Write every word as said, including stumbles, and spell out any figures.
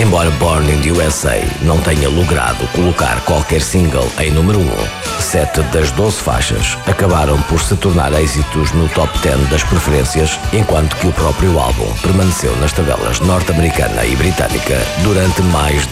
Embora Born in the U S A não tenha logrado colocar qualquer single em número um, sete das doze faixas acabaram por se tornar êxitos no top dez das preferências, enquanto que o próprio álbum permaneceu nas tabelas norte-americana e britânica durante mais de